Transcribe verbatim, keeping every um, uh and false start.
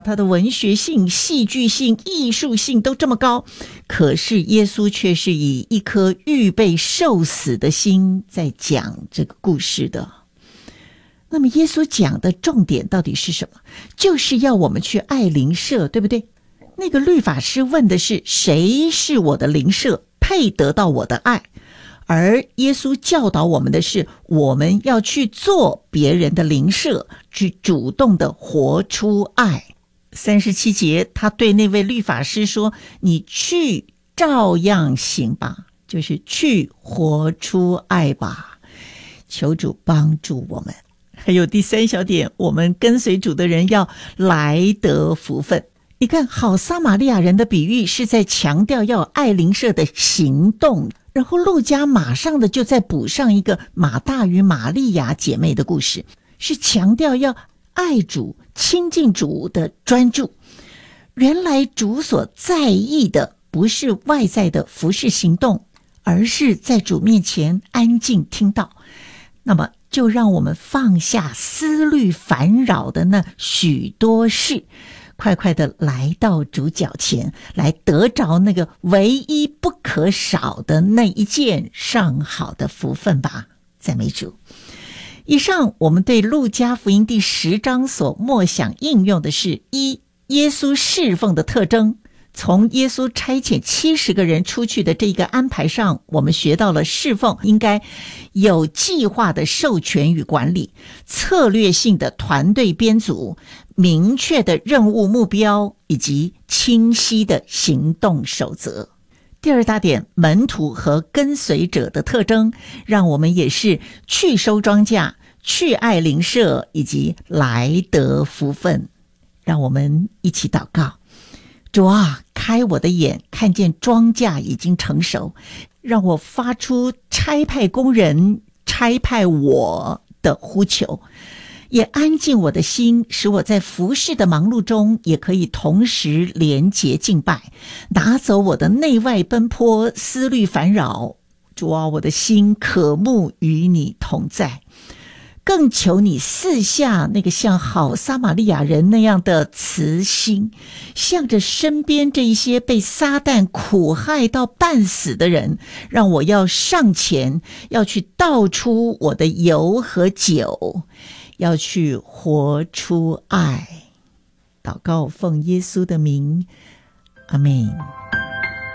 它的文学性、戏剧性、艺术性都这么高，可是耶稣却是以一颗预备受死的心在讲这个故事的。那么耶稣讲的重点到底是什么？就是要我们去爱邻舍，对不对？那个律法师问的是谁是我的邻舍，配得到我的爱，而耶稣教导我们的是我们要去做别人的邻舍，去主动的活出爱。三十七节他对那位律法师说，你去照样行吧，就是去活出爱吧。求主帮助我们。还有第三小点，我们跟随主的人要来得福分。你看好撒玛利亚人的比喻是在强调要爱邻舍的行动，然后路加马上的就再补上一个马大与玛利亚姐妹的故事，是强调要爱主亲近主的专注。原来主所在意的不是外在的服事行动，而是在主面前安静听道。那么就让我们放下思虑烦扰的那许多事，快快的来到主脚前，来得着那个唯一不可少的那一件上好的福分吧。赞美主。以上我们对路加福音第十章所默想应用的是：一、耶稣侍奉的特征。从耶稣差遣七十个人出去的这个安排上，我们学到了侍奉应该有计划的授权与管理，策略性的团队编组，明确的任务目标，以及清晰的行动守则。第二大点，门徒和跟随者的特征，让我们也是去收庄稼，去爱邻舍，以及来得福分。让我们一起祷告。主啊，开我的眼，看见庄稼已经成熟，让我发出差派工人差派我的呼求，也安静我的心，使我在服事的忙碌中也可以同时连结敬拜，拿走我的内外奔波，思虑烦扰。主啊，我的心渴慕与你同在，更求你赐下那个像好撒玛利亚人那样的慈心，向着身边这一些被撒旦苦害到半死的人，让我要上前，要去倒出我的油和酒，要去活出爱。祷告奉耶稣的名，阿们。